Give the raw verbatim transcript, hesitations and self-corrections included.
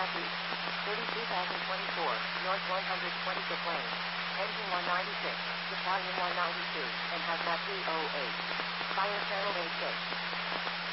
southeast. thirty-two thousand twenty-four, north one hundred twenty-fifth lane. Engine one ninety-six, Battalion one ninety-two, and hazmat three oh eight. Fire channel A six.